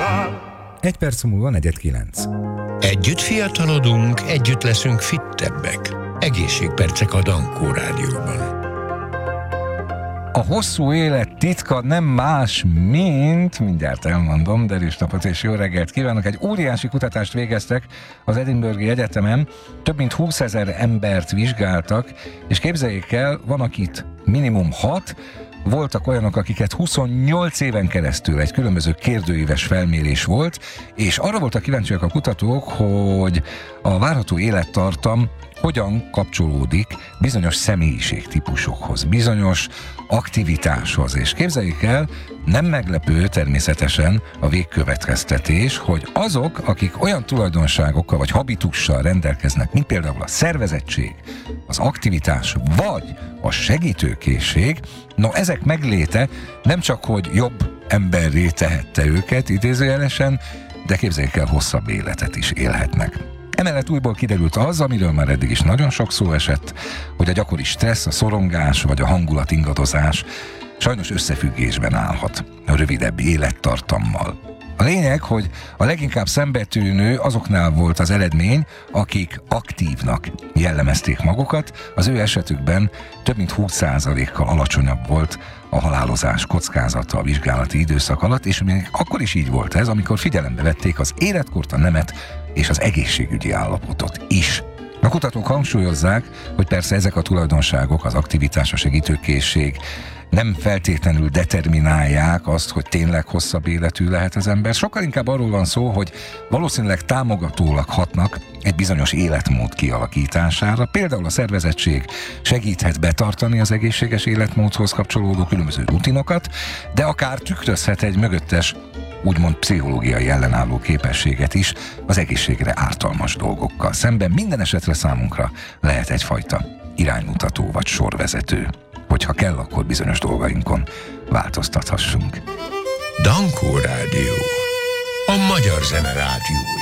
Egy perc múlva 8:45. Együtt fiatalodunk, együtt leszünk fittebbek. Egészségpercek a Dankó Rádióban. A hosszú élet titka nem más, mint, mindjárt elmondom, derűs napot és jó reggelt kívánok, egy óriási kutatást végeztek az Edinburghi Egyetemen, több mint 20 000 embert vizsgáltak, és képzeljék el, van akit minimum 6, voltak olyanok, akiket 28 éven keresztül egy különböző kérdőíves felmérés volt, és arra voltak kíváncsiak a kutatók, hogy a várható élettartam hogyan kapcsolódik bizonyos személyiségtípusokhoz, bizonyos aktivitáshoz. És képzeljék el, nem meglepő természetesen a végkövetkeztetés, hogy azok, akik olyan tulajdonságokkal vagy habitussal rendelkeznek, mint például a szervezettség, az aktivitás vagy a segítőkészség, no ezek megléte nem csak, hogy jobb emberré tehette őket, idézőjelesen, de képzeljék el, hosszabb életet is élhetnek. Emellett újból kiderült az, amiről már eddig is nagyon sok szó esett, hogy a gyakori stressz, a szorongás vagy a hangulat ingadozás sajnos összefüggésben állhat a rövidebb élettartammal. A lényeg, hogy a leginkább szembetűnő azoknál volt az eredmény, akik aktívnak jellemezték magukat, az ő esetükben több mint 20%-kal alacsonyabb volt a halálozás kockázata a vizsgálati időszak alatt, és még akkor is így volt ez, amikor figyelembe vették az életkort, a nemet és az egészségügyi állapotot is. A kutatók hangsúlyozzák, hogy persze ezek a tulajdonságok, az aktivitás, a segítőkészség nem feltétlenül determinálják azt, hogy tényleg hosszabb életű lehet az ember. Sokkal inkább arról van szó, hogy valószínűleg támogatólag hatnak egy bizonyos életmód kialakítására. Például a szervezettség segíthet betartani az egészséges életmódhoz kapcsolódó különböző rutinokat, de akár tükrözhet egy mögöttes, úgymond pszichológiai ellenálló képességet is az egészségre ártalmas dolgokkal szemben. Minden esetre számunkra lehet egyfajta iránymutató vagy sorvezető, hogyha kell, akkor bizonyos dolgainkon változtathassunk. Dankó Rádió, a magyar zene rádiója.